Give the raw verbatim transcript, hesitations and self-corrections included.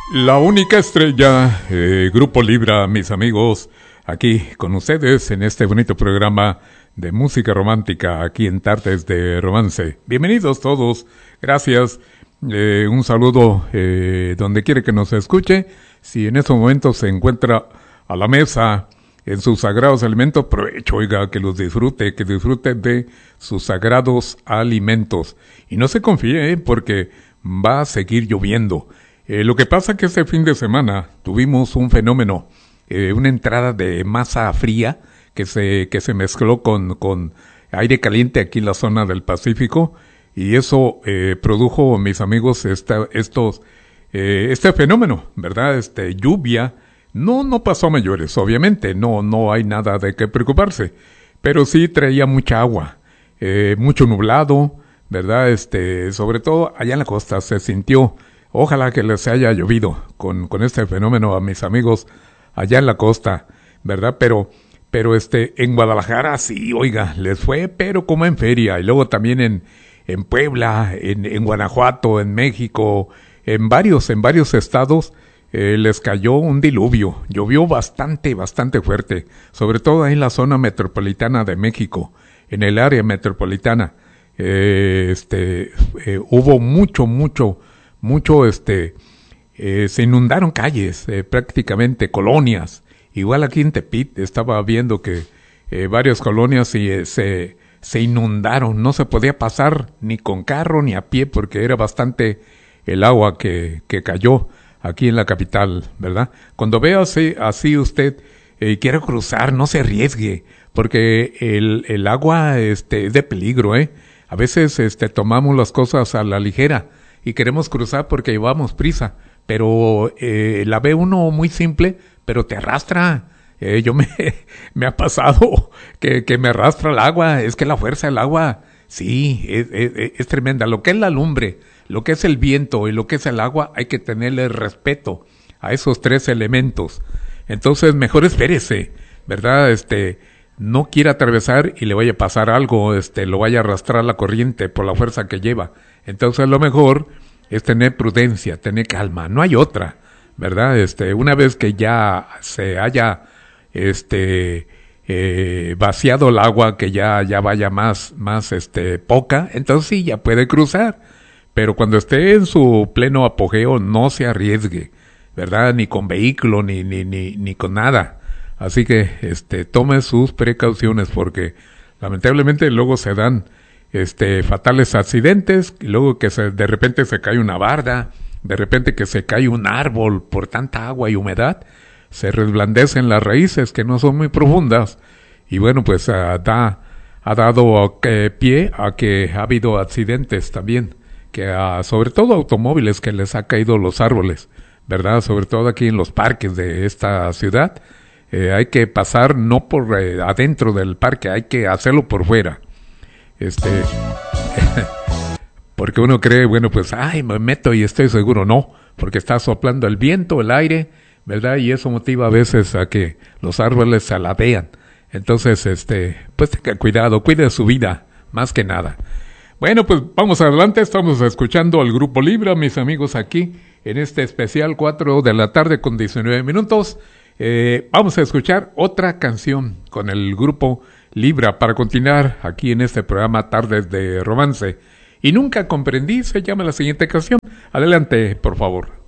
La única estrella, eh, Grupo Libra, mis amigos, aquí con ustedes en este bonito programa de música romántica, aquí en Tardes de Romance. Bienvenidos todos, gracias, eh, un saludo eh, donde quiere que nos escuche. Si en estos momentos se encuentra a la mesa en sus sagrados alimentos, provecho, oiga, que los disfrute, que disfrute de sus sagrados alimentos. Y no se confíe, eh, porque va a seguir lloviendo. Eh, lo que pasa que este fin de semana tuvimos un fenómeno, eh, una entrada de masa fría que se que se mezcló con, con aire caliente aquí en la zona del Pacífico, y eso eh, produjo, mis amigos, esta, estos eh, este fenómeno, ¿verdad? Este lluvia. No, no pasó a mayores, obviamente, no, no hay nada de qué preocuparse, pero sí traía mucha agua, eh, mucho nublado, ¿verdad? Este, sobre todo allá en la costa se sintió. Ojalá que les haya llovido con, con este fenómeno a mis amigos allá en la costa, ¿verdad? Pero, pero este, en Guadalajara sí, oiga, les fue, pero como en feria. Y luego también en, en Puebla, en, en Guanajuato, en México, en varios, en varios estados, eh, les cayó un diluvio. Llovió bastante, bastante fuerte, sobre todo ahí en la zona metropolitana de México, en el área metropolitana. Eh, este, eh, hubo mucho, mucho, mucho, este, eh, se inundaron calles, eh, prácticamente colonias. Igual aquí en Tepit estaba viendo que eh, varias colonias y, eh, se, se inundaron, no se podía pasar ni con carro ni a pie porque era bastante el agua que, que cayó aquí en la capital, ¿verdad? Cuando vea así, así usted y eh, quiere cruzar, no se arriesgue, porque el, el agua este, es de peligro, ¿eh? A veces este, tomamos las cosas a la ligera y queremos cruzar porque llevamos prisa, pero eh, la ve uno muy simple, pero te arrastra. Eh, yo me, me ha pasado que, que me arrastra el agua. Es que la fuerza del agua, sí, es, es, es tremenda. Lo que es la lumbre, lo que es el viento y lo que es el agua, hay que tenerle respeto a esos tres elementos. Entonces, mejor espérese, ¿verdad? Este, no quiera atravesar y le vaya a pasar algo, este, lo vaya a arrastrar la corriente por la fuerza que lleva. Entonces lo mejor es tener prudencia, tener calma, no hay otra, ¿verdad? Este, una vez que ya se haya este eh, vaciado el agua, que ya ya vaya más más este poca, entonces sí ya puede cruzar. Pero cuando esté en su pleno apogeo, no se arriesgue, ¿verdad? Ni con vehículo ni ni ni ni con nada. Así que este tome sus precauciones, porque lamentablemente luego se dan este fatales accidentes, y luego que se, de repente se cae una barda, de repente que se cae un árbol por tanta agua y humedad, se resblandecen las raíces que no son muy profundas, y bueno, pues uh, da, ha dado uh, pie a que ha habido accidentes también, que uh, sobre todo automóviles que les ha caído los árboles, ¿verdad? Sobre todo aquí en los parques de esta ciudad, eh, hay que pasar no por eh, adentro del parque, hay que hacerlo por fuera. Este, porque uno cree, bueno, pues, ay, me meto y estoy seguro. No, porque está soplando el viento, el aire, ¿verdad? Y eso motiva a veces a que los árboles se aladean. Entonces, este, pues tenga cuidado, cuide su vida, más que nada. Bueno, pues vamos adelante, estamos escuchando al Grupo Libra, mis amigos, aquí, en este especial cuatro de la tarde con diecinueve minutos. Eh, vamos a escuchar otra canción con el Grupo Libra para continuar aquí en este programa Tardes de Romance. Y nunca comprendí, se llama la siguiente canción. Adelante, por favor.